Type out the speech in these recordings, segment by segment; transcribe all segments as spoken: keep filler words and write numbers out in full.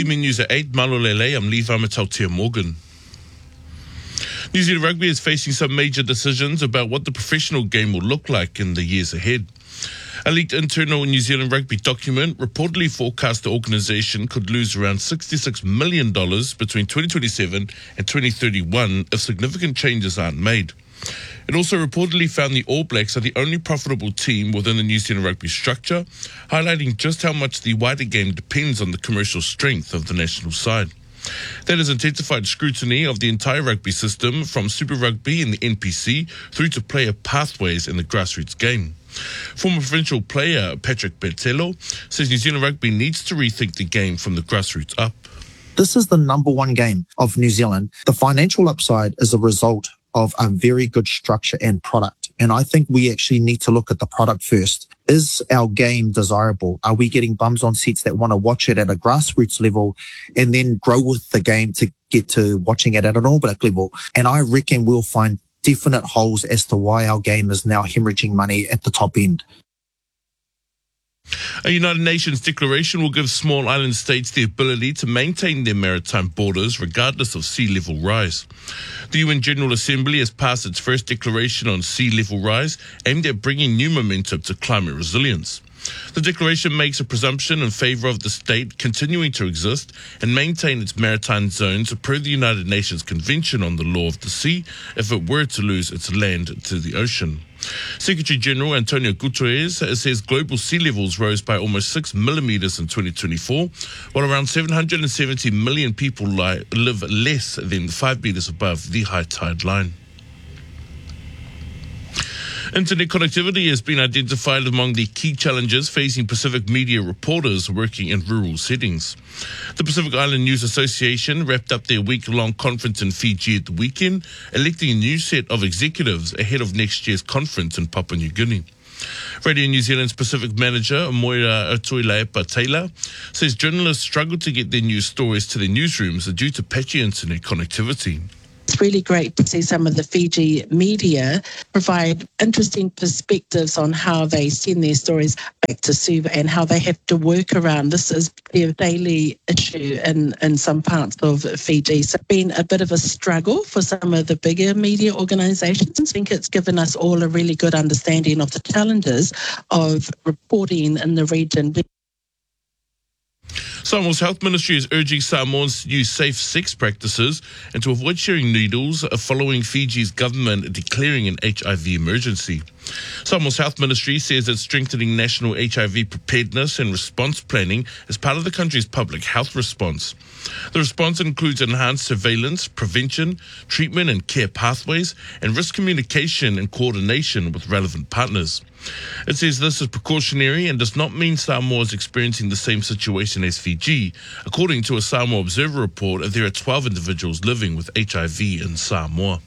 P M N News at eight. Malolele, I'm Levi Matautia Morgan. New Zealand Rugby is facing some major decisions about what the professional game will look like in the years ahead. A leaked internal New Zealand Rugby document reportedly forecast the organisation could lose around sixty-six million dollars between twenty twenty-seven and twenty thirty-one if significant changes aren't made. It also reportedly found the All Blacks are the only profitable team within the New Zealand Rugby structure, highlighting just how much the wider game depends on the commercial strength of the national side. That has intensified scrutiny of the entire rugby system, from Super Rugby and the N P C through to player pathways in the grassroots game. Former provincial player Patrick Bertello says New Zealand Rugby needs to rethink the game from the grassroots up. This is the number one game of New Zealand. The financial upside is a result of a very good structure and product. And I think we actually need to look at the product first. Is our game desirable? Are we getting bums on seats that want to watch it at a grassroots level and then grow with the game to get to watching it at an All Black level? And I reckon we'll find definite holes as to why our game is now hemorrhaging money at the top end. A United Nations declaration will give small island states the ability to maintain their maritime borders regardless of sea level rise. The U N General Assembly has passed its first declaration on sea level rise, aimed at bringing new momentum to climate resilience. The declaration makes a presumption in favour of the state continuing to exist and maintain its maritime zones per the United Nations Convention on the Law of the Sea if it were to lose its land to the ocean. Secretary-General Antonio Guterres says global sea levels rose by almost six millimetres in twenty twenty-four, while around seven hundred seventy million people li- live less than five metres above the high tide line. Internet connectivity has been identified among the key challenges facing Pacific media reporters working in rural settings. The Pacific Island News Association wrapped up their week-long conference in Fiji at the weekend, electing a new set of executives ahead of next year's conference in Papua New Guinea. Radio New Zealand's Pacific manager, Moira Atuilaepa Taylor, says journalists struggle to get their news stories to their newsrooms due to patchy internet connectivity. It's really great to see some of the Fiji media provide interesting perspectives on how they send their stories back to Suva and how they have to work around. This is their daily issue in, in some parts of Fiji. So it's been a bit of a struggle for some of the bigger media organisations. I think it's given us all a really good understanding of the challenges of reporting in the region. Samoa's Health Ministry is urging Samoans to use safe sex practices and to avoid sharing needles following Fiji's government declaring an H I V emergency. Samoa's Health Ministry says it's strengthening national H I V preparedness and response planning as part of the country's public health response. The response includes enhanced surveillance, prevention, treatment and care pathways, and risk communication and coordination with relevant partners. It says this is precautionary and does not mean Samoa is experiencing the same situation as Fiji. According to a Samoa Observer report, there are twelve individuals living with H I V in Samoa.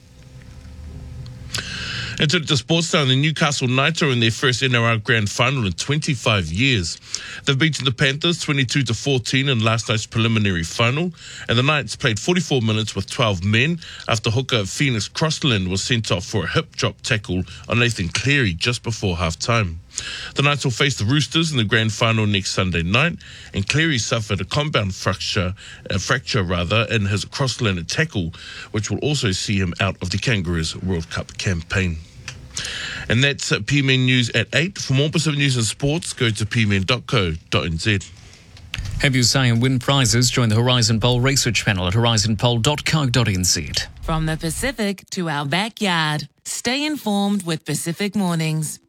And to the sports now, the Newcastle Knights are in their first N R L Grand Final in twenty-five years. They've beaten the Panthers twenty-two to fourteen in last night's preliminary final, and the Knights played forty-four minutes with twelve men after hooker Phoenix Crossland was sent off for a hip drop tackle on Nathan Cleary just before half-time. The Knights will face the Roosters in the grand final next Sunday night, and Cleary suffered a compound fracture, a fracture rather, in his Crossland tackle, which will also see him out of the Kangaroos World Cup campaign. And that's P M N News at eight. For more Pacific News and Sports, go to p m n dot co dot n z. Have you say and win prizes? Join the Horizon Poll research panel at horizon poll dot co dot n z. From the Pacific to our backyard, stay informed with Pacific Mornings.